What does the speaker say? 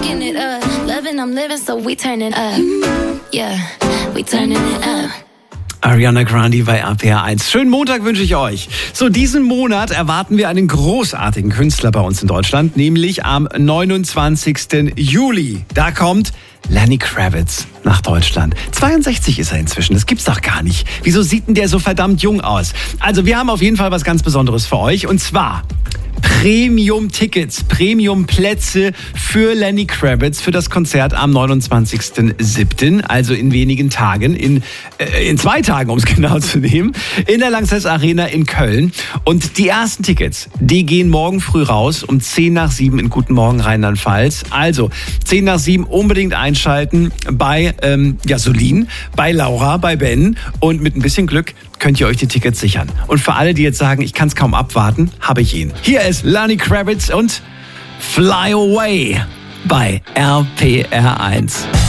Bringing it up, loving, I'm living, so we turning up. Yeah, we turning it up. Ariana Grande bei RPR1. Schönen Montag wünsche ich euch. So, diesen Monat erwarten wir einen großartigen Künstler bei uns in Deutschland, nämlich am 29. Juli. Da kommt Lenny Kravitz nach Deutschland. 62 ist er inzwischen, das gibt's doch gar nicht. Wieso sieht denn der so verdammt jung aus? Also, wir haben auf jeden Fall was ganz Besonderes für euch, und zwar Premium-Tickets, Premium-Plätze für Lenny Kravitz für das Konzert am 29.07., also in wenigen Tagen, in 2 Tagen, um es genau zu nehmen, in der Lanxess Arena in Köln. Und die ersten Tickets, die gehen morgen früh raus um 6:50 in Guten Morgen Rheinland-Pfalz. Also 6:50 unbedingt einschalten bei Solin, bei Laura, bei Ben, und mit ein bisschen Glück könnt ihr euch die Tickets sichern. Und für alle, die jetzt sagen, ich kann es kaum abwarten, habe ich ihn. Hier ist Lenny Kravitz und Fly Away bei RPR1.